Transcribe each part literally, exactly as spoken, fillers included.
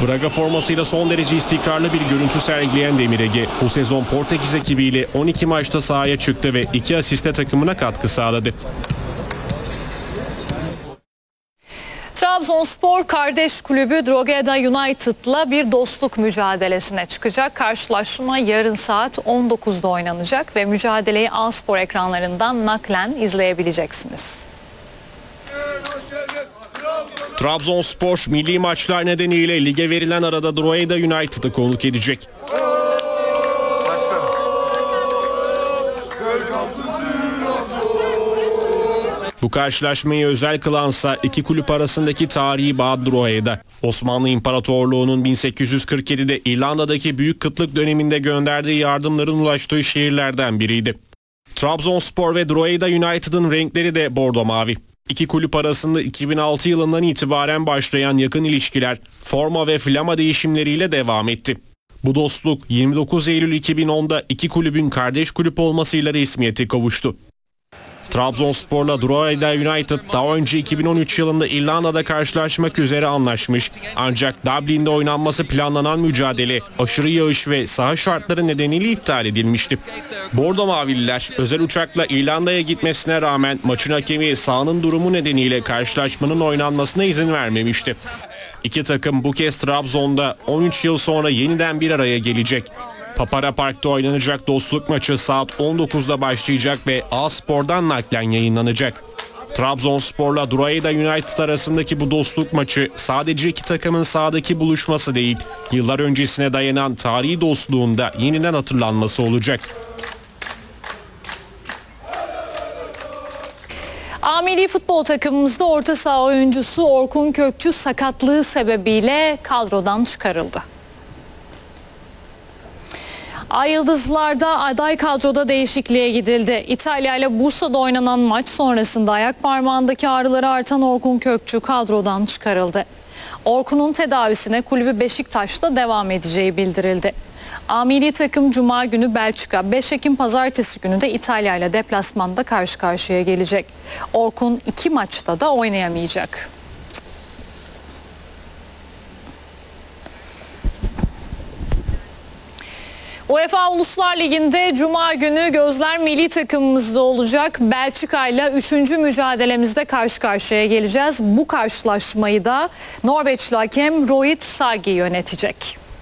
Braga formasıyla son derece istikrarlı bir görüntü sergileyen Demir Ege bu sezon Portekiz ekibiyle on iki maçta sahaya çıktı ve iki asiste takımına katkı sağladı. Trabzonspor kardeş kulübü Drogheda United'la bir dostluk mücadelesine çıkacak. Karşılaşma yarın saat on dokuzda oynanacak ve mücadeleyi A-Spor ekranlarından naklen izleyebileceksiniz. Trabzonspor milli maçlar nedeniyle lige verilen arada Drogheda United'ı konuk edecek. Bu karşılaşmayı özel kılansa iki kulüp arasındaki tarihi bağ Drogheda. Osmanlı İmparatorluğu'nun bin sekiz yüz kırk yedide İrlanda'daki büyük kıtlık döneminde gönderdiği yardımların ulaştığı şehirlerden biriydi. Trabzonspor ve Drogheda United'ın renkleri de bordo mavi. İki kulüp arasında iki bin altı yılından itibaren başlayan yakın ilişkiler forma ve flama değişimleriyle devam etti. Bu dostluk yirmi dokuz Eylül iki bin onda iki kulübün kardeş kulüp olmasıyla resmiyete kavuştu. Trabzonspor'la Drogheda United daha önce iki bin on üç yılında İrlanda'da karşılaşmak üzere anlaşmış. Ancak Dublin'de oynanması planlanan mücadele aşırı yağış ve saha şartları nedeniyle iptal edilmişti. Bordo Mavililer özel uçakla İrlanda'ya gitmesine rağmen maçın hakemi sahanın durumu nedeniyle karşılaşmanın oynanmasına izin vermemişti. İki takım bu kez Trabzon'da on üç yıl sonra yeniden bir araya gelecek. Papara Park'ta oynanacak dostluk maçı saat on dokuzda başlayacak ve A-Spor'dan naklen yayınlanacak. Trabzonspor'la Drogheda United arasındaki bu dostluk maçı sadece iki takımın sahadaki buluşması değil, yıllar öncesine dayanan tarihi dostluğun da yeniden hatırlanması olacak. A milli futbol takımımızda orta saha oyuncusu Orkun Kökçü sakatlığı sebebiyle kadrodan çıkarıldı. Ay Yıldızlar'da aday kadroda değişikliğe gidildi. İtalya ile Bursa'da oynanan maç sonrasında ayak parmağındaki ağrıları artan Orkun Kökçü kadrodan çıkarıldı. Orkun'un tedavisine kulübü Beşiktaş'ta devam edeceği bildirildi. A milli takım Cuma günü Belçika, beş Ekim Pazartesi günü de İtalya ile deplasmanda karşı karşıya gelecek. Orkun iki maçta da oynayamayacak. UEFA Uluslar Ligi'nde Cuma günü gözler milli takımımızda olacak. Belçika ile üçüncü mücadelemizde karşı karşıya geleceğiz. Bu karşılaşmayı da Norveçli hakem Rohit Sagi yönetecek.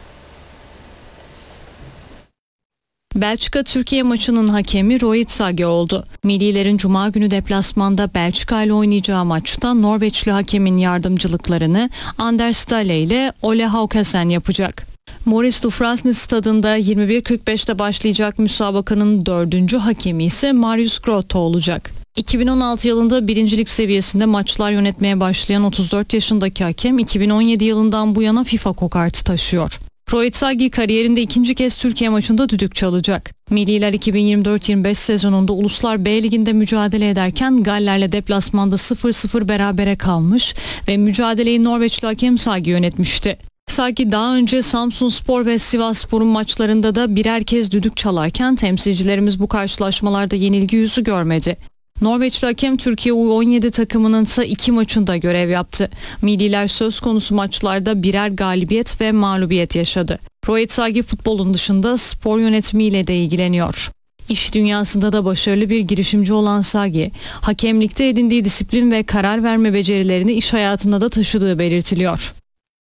Belçika-Türkiye maçının hakemi Rohit Sagi oldu. Millilerin Cuma günü deplasmanda Belçika ile oynayacağı maçta Norveçli hakemin yardımcılıklarını Anders Stale ile Ole Haukesen yapacak. Maurice Dufresne stadında yirmi bir kırk beşte başlayacak müsabakanın dördüncü hakemi ise Marius Grote olacak. iki bin on altı yılında birincilik seviyesinde maçlar yönetmeye başlayan otuz dört yaşındaki hakem iki bin on yedi yılından bu yana FIFA kokartı taşıyor. Rohit Sagi kariyerinde ikinci kez Türkiye maçında düdük çalacak. Milliler iki bin yirmi dört yirmi beş sezonunda Uluslar B Ligi'nde mücadele ederken Galler'le deplasmanda sıfır sıfır berabere kalmış ve mücadeleyi Norveçli hakem Sagi yönetmişti. Sagi daha önce Samsunspor ve Sivasspor'un maçlarında da birer kez düdük çalarken temsilcilerimiz bu karşılaşmalarda yenilgi yüzü görmedi. Norveçli hakem Türkiye U on yedi takımının ise iki maçında görev yaptı. Milliler söz konusu maçlarda birer galibiyet ve mağlubiyet yaşadı. Rohit Sagi futbolun dışında spor yönetimiyle de ilgileniyor. İş dünyasında da başarılı bir girişimci olan Sagi, hakemlikte edindiği disiplin ve karar verme becerilerini iş hayatında da taşıdığı belirtiliyor.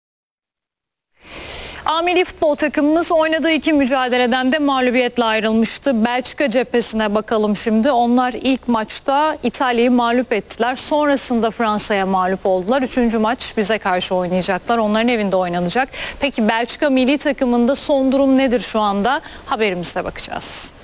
A milli futbol takımımız oynadığı iki mücadeleden de mağlubiyetle ayrılmıştı. Belçika cephesine bakalım şimdi. Onlar ilk maçta İtalya'yı mağlup ettiler. Sonrasında Fransa'ya mağlup oldular. Üçüncü maç bize karşı oynayacaklar. Onların evinde oynanacak. Peki Belçika milli takımında son durum nedir şu anda? Haberimizde bakacağız.